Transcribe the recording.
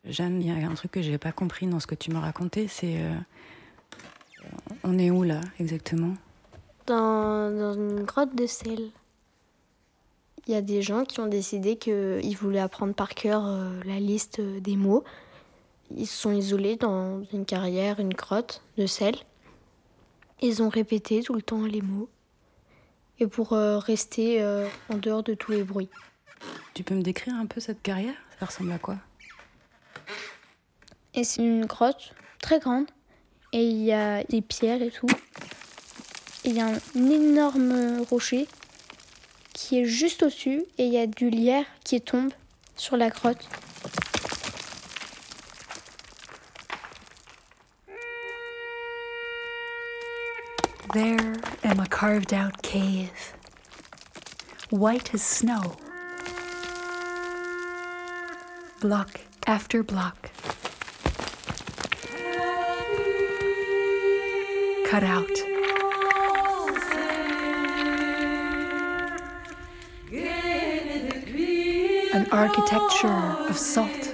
Jeanne, il y a un truc que j'ai pas compris dans ce que tu m'as raconté, c'est... on est où là, exactement ? Dans une grotte de sel. Il y a des gens qui ont décidé qu'ils voulaient apprendre par cœur la liste des mots. Ils se sont isolés dans une carrière, une grotte de sel. Ils ont répété tout le temps les mots. Et pour rester en dehors de tous les bruits. Tu peux me décrire un peu cette carrière ? Ça ressemble à quoi ? Et c'est une grotte très grande. Et il y a des pierres et tout. Et il y a un énorme rocher qui est juste au-dessus. Et il y a du lierre qui tombe sur la grotte. There am a carved-out cave, white as snow. Block after block. Cut out. An architecture of salt